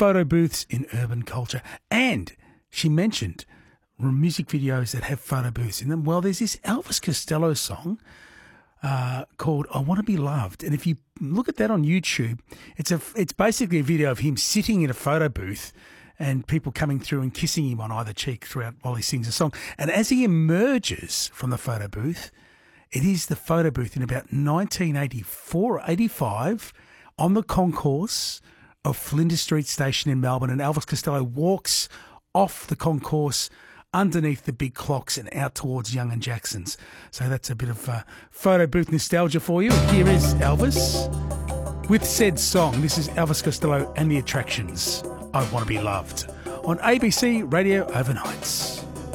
photo booths in urban culture. And she mentioned music videos that have photo booths in them. Well, there's this Elvis Costello song called I Want to Be Loved. And if you look at that on YouTube, it's basically a video of him sitting in a photo booth and people coming through and kissing him on either cheek throughout while he sings a song. And as he emerges from the photo booth, it is the photo booth in about 1984 or 85 on the concourse of Flinders Street Station in Melbourne. And Elvis Costello walks off the concourse underneath the big clocks and out towards Young and Jackson's. So that's a bit of photo booth nostalgia for you. Here is Elvis with said song. This is Elvis Costello and the Attractions. I Want to Be Loved on ABC Radio Overnights.